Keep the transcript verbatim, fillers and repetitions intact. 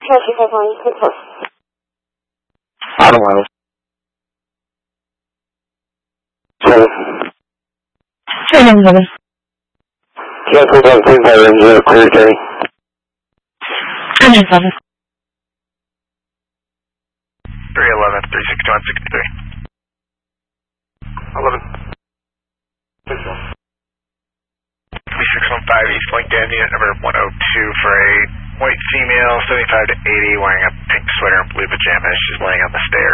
I don't know. Seven. Seven, seven. Cancel one thing by engine, clear Kenny. Seven, seven. three eleven, three sixty-one, sixty-three. eleven. six one. three six one five East LinkedIn, unit number one oh two for a white female, seventy-five to eighty, wearing a pink sweater and blue pajamas. She's laying on the stairs.